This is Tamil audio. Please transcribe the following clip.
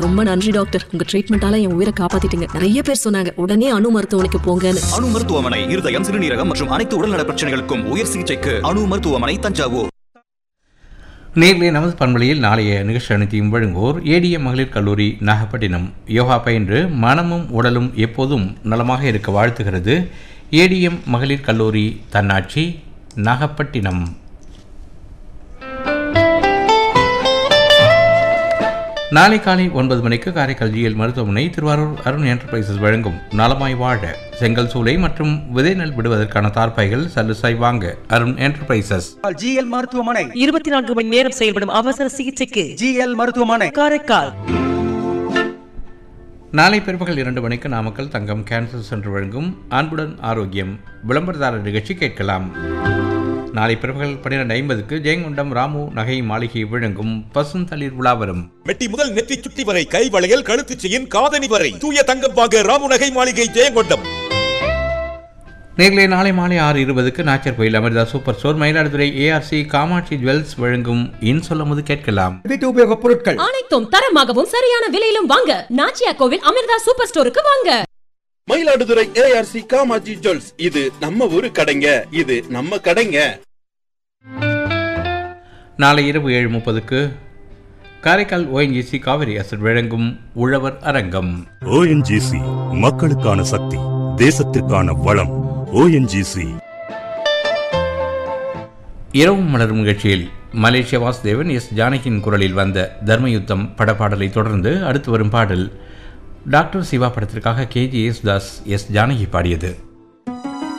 ரொம்ப நன்றி டாக்டர், உங்க ட்ரீட்மெண்டால என் உயிரை காப்பாத்திட்டீங்க. நிறைய பேர் சொன்னாங்க உடனே அணு மருத்துவமனைக்கு போங்கன்னு. அணு மருத்துவமனை இருதயம், சிறுநீரகம் மற்றும் அனைத்து உடல்நல பிரச்சனைகளுக்கும் உயர் சிகிச்சைக்கு அணு மருத்துவமனை, தஞ்சாவூர். நேர்களை நமது பண்பலையில் நாளைய நிகழ்ச்சி அனைத்தையும் வழங்குவோர் ஏடிஎம் மகளிர் கல்லூரி நாகப்பட்டினம். யோகா பயின்று மனமும் உடலும் எப்போதும் நலமாக இருக்க வாழ்த்துகிறது ஏடிஎம் மகளிர் கல்லூரி, தன்னாட்சி, நாகப்பட்டினம். நாளை காலை 9 மணிக்கு காரைக்கால் ஜிஎல் மருத்துவமனை, திருவாரூர் அருண் என்டர்பிரைசஸ் வழங்கும் நலமாய் வாழ செங்கல் சூளை மற்றும் விதை நெல் விடுவதற்கான தார்பாய்கள் சல்லுசாய் வாங்க அருண் என்டர்பிரைசஸ். ஜிஎல் மருத்துவமனை 24 மணி நேரம் செயல்படும் அவசர சிகிச்சைக்கு ஜிஎல் மருத்துவமனை, காரைக்கால். நாளை பிற்பகல் 2 மணிக்கு நாமக்கல் தங்கம் கேன்சர் சென்டர் வழங்கும் அன்புடன் ஆரோக்கியம் விளம்பரதாரர் நிகழ்ச்சி கேட்கலாம். நாளை பிற்பகல் 12:50க்கு ஜெயங்கொண்டம் ராமு நகை மாளிகை வழங்கும் பசுந்தளிர் விழாவரும். மெட்டி முதல் நெற்றி சுட்டி வரை, கை வளையல், கழுத்து செயின், காதணி வரை தூய தங்கம் வாங்க ராமு நகை மாளிகை, ஜெயங்கொண்டம். நேர்களை நாளை மாலை 6:20க்கு Nachiarkoil Amrita super store, Mayiladuthurai ARC Kamakshi jewels வழங்கும் இன்சொல்லும்போது கேட்கலாம். வீட்டு உபயோக பொருட்கள் அனைத்தும் தரமாகவும் சரியான விலையிலும் வாங்க நாச்சியா கோவில் அமிர்தா சூப்பர் ஸ்டோருக்கு வாங்க. மயிலாடுதுறை ஏஆர்சி காமாட்சி ஜுவல்ஸ், இது நம்ம ஊரு கடைங்க, இது நம்ம கடைங்க. நாளை இரவு 7:30க்கு காரைக்கால் ஓஎன்ஜிசி காவிரி அசட் வழங்கும் உழவர் அரங்கம். ஓஎன்ஜிசி மக்களுக்கான சக்தி, தேசத்திற்கான வளம். ஓஎன்ஜிசி. இரவும் மலரும் நிகழ்ச்சியில் மலேசிய வாசுதேவன், எஸ் ஜானகியின் குரலில் வந்த தர்மயுத்தம் படப்பாடலை தொடர்ந்து அடுத்து வரும் பாடல் டாக்டர் சிவா படத்திற்காக கேஜி யேசுதாஸ், எஸ் ஜானகி பாடியது.